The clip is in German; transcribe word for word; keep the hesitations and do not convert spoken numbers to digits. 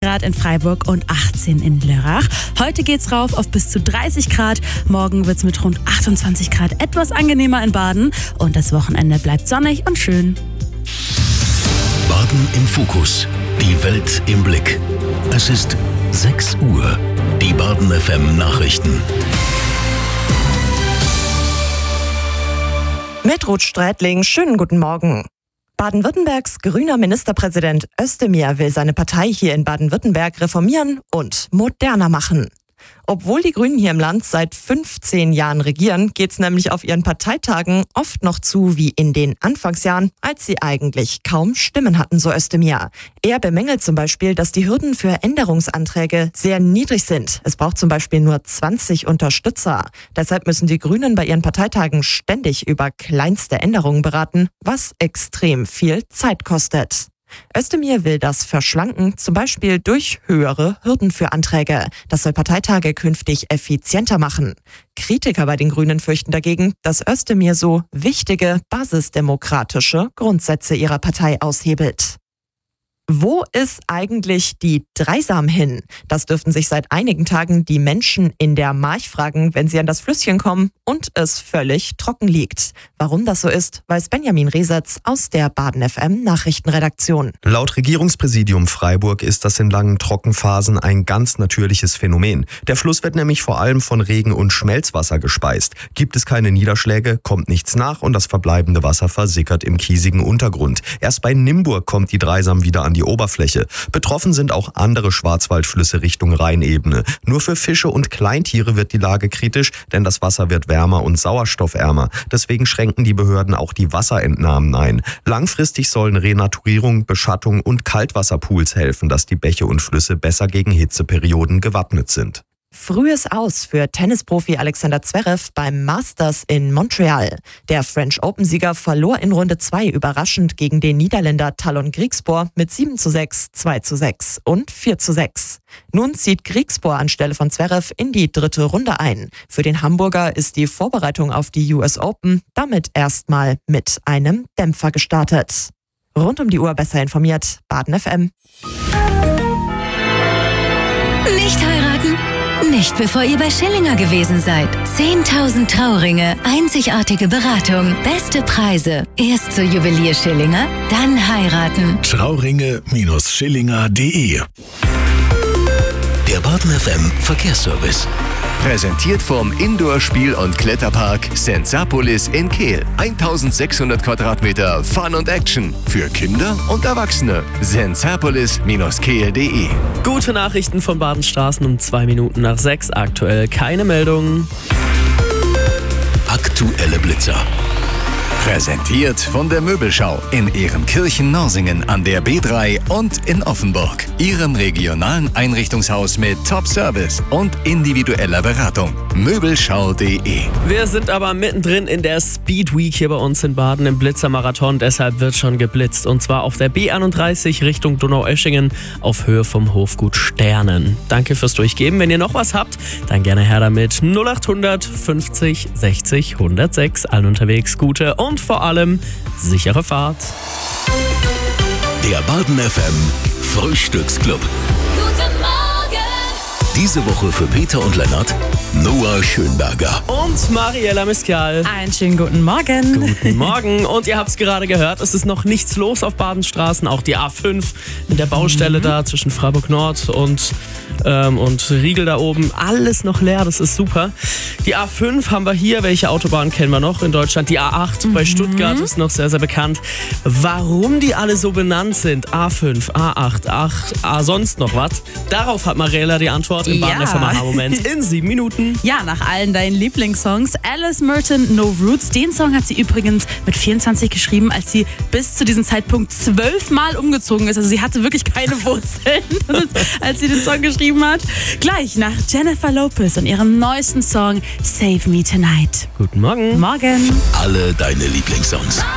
Grad in Freiburg und achtzehn in Lörrach. Heute geht's rauf auf bis zu dreißig Grad. Morgen wird's mit rund achtundzwanzig Grad etwas angenehmer in Baden. Und das Wochenende bleibt sonnig und schön. Baden im Fokus. Die Welt im Blick. Es ist sechs Uhr. Die Baden F M Nachrichten. Mit Ruth Strätling, schönen guten Morgen. Baden-Württembergs grüner Ministerpräsident Özdemir will seine Partei hier in Baden-Württemberg reformieren und moderner machen. Obwohl die Grünen hier im Land seit fünfzehn Jahren regieren, geht's nämlich auf ihren Parteitagen oft noch zu wie in den Anfangsjahren, als sie eigentlich kaum Stimmen hatten, so Özdemir. Er bemängelt zum Beispiel, dass die Hürden für Änderungsanträge sehr niedrig sind. Es braucht zum Beispiel nur zwanzig Unterstützer. Deshalb müssen die Grünen bei ihren Parteitagen ständig über kleinste Änderungen beraten, was extrem viel Zeit kostet. Özdemir will das verschlanken, zum Beispiel durch höhere Hürden für Anträge. Das soll Parteitage künftig effizienter machen. Kritiker bei den Grünen fürchten dagegen, dass Özdemir so wichtige basisdemokratische Grundsätze ihrer Partei aushebelt. Wo ist eigentlich die Dreisam hin? Das dürften sich seit einigen Tagen die Menschen in der March fragen, wenn sie an das Flüsschen kommen und es völlig trocken liegt. Warum das so ist, weiß Benjamin Resetz aus der Baden F M Nachrichtenredaktion. Laut Regierungspräsidium Freiburg ist das in langen Trockenphasen ein ganz natürliches Phänomen. Der Fluss wird nämlich vor allem von Regen- und Schmelzwasser gespeist. Gibt es keine Niederschläge, kommt nichts nach und das verbleibende Wasser versickert im kiesigen Untergrund. Erst bei Nimburg kommt die Dreisam wieder an die Oberfläche. Betroffen sind auch andere Schwarzwaldflüsse Richtung Rheinebene. Nur für Fische und Kleintiere wird die Lage kritisch, denn das Wasser wird wärmer und sauerstoffärmer. Deswegen schränken die Behörden auch die Wasserentnahmen ein. Langfristig sollen Renaturierung, Beschattung und Kaltwasserpools helfen, dass die Bäche und Flüsse besser gegen Hitzeperioden gewappnet sind. Frühes Aus für Tennisprofi Alexander Zverev beim Masters in Montreal. Der French Open-Sieger verlor in Runde zwei überraschend gegen den Niederländer Talon Griekspoor mit sieben zu sechs, zwei zu sechs und vier zu sechs. Nun zieht Griekspoor anstelle von Zverev in die dritte Runde ein. Für den Hamburger ist die Vorbereitung auf die U S Open damit erstmal mit einem Dämpfer gestartet. Rund um die Uhr besser informiert, Baden F M. Nicht heiraten? Nicht bevor ihr bei Schillinger gewesen seid. zehntausend Trauringe, einzigartige Beratung, beste Preise. Erst zur Juwelier Schillinger, dann heiraten. Trauringe Schillinger punkt de. Der Baden F M Verkehrsservice. Präsentiert vom Indoor-Spiel- und Kletterpark Sensapolis in Kehl. eintausendsechshundert Quadratmeter Fun und Action für Kinder und Erwachsene. sensapolis Kehl punkt de. Gute Nachrichten von Badenstraßen um zwei Minuten nach sechs. Aktuell keine Meldungen. Aktuelle Blitzer. Präsentiert von der Möbelschau in Ehrenkirchen-Norsingen an der B drei und in Offenburg. Ihrem regionalen Einrichtungshaus mit Top-Service und individueller Beratung. Möbelschau punkt de. Wir sind aber mittendrin in der Speed Week hier bei uns in Baden im Blitzermarathon. Deshalb wird schon geblitzt. Und zwar auf der B einunddreißig Richtung Donaueschingen auf Höhe vom Hofgut Sternen. Danke fürs Durchgeben. Wenn ihr noch was habt, dann gerne her damit. null achthundert fünfzig sechzig hundertsechs. Allen unterwegs gute und vor allem sichere Fahrt. Der Baden F M Frühstücksclub. Guten Morgen! Diese Woche für Peter und Lennart, Noah Schönberger. Und Mariella Miskial. Einen schönen guten Morgen. Guten Morgen. Und ihr habt es gerade gehört, es ist noch nichts los auf Badenstraßen. Auch die A fünf in der Baustelle mhm. da zwischen Freiburg Nord und, ähm, und Riegel da oben. Alles noch leer, das ist super. Die A fünf haben wir hier. Welche Autobahn kennen wir noch in Deutschland? Die A acht mhm. bei Stuttgart ist noch sehr, sehr bekannt. Warum die alle so benannt sind, A fünf, A acht, A acht, A sonst noch was? Darauf hat Mariella die Antwort im ja. Baden F M Aha-Moment in sieben Minuten. Ja, nach allen deinen Lieblingssongs. Alice Merton, No Roots. Den Song hat sie übrigens mit vierundzwanzig geschrieben, als sie bis zu diesem Zeitpunkt zwölfmal umgezogen ist. Also sie hatte wirklich keine Wurzeln, als sie den Song geschrieben hat. Gleich nach Jennifer Lopez und ihrem neuesten Song Save Me Tonight. Guten Morgen. Morgen. Alle deine Lieblingssongs.